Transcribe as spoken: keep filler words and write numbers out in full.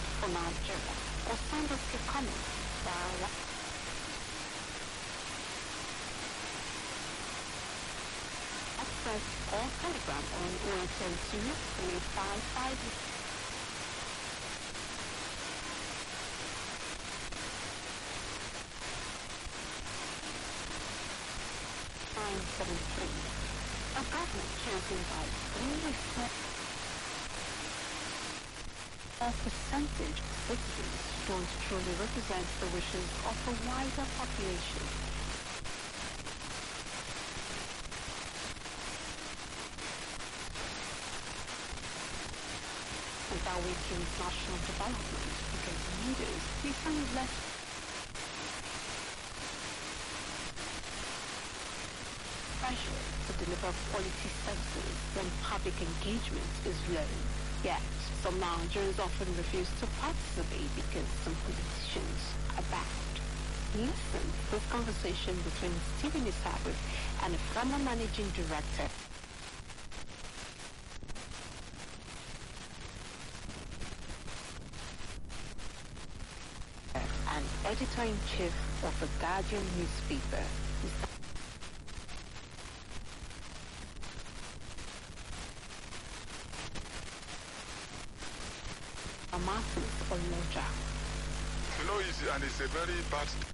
for Nigeria, or send us your comments via Express or Telegram on zero eight zero two, three five five nine seven three. A government chosen by only a percentage of citizens don't truly represent the wishes of the wider population. Without weakening national development, because leaders become less pressure to deliver quality services when public engagement is low. Yet, some Nigerians often refuse to participate because some politicians are bad. Listen to this conversation between Stephen Isabu and a former managing director and editor-in-chief of the Guardian newspaper, Mister Martin Oloja. You know, it's, and it's a very bad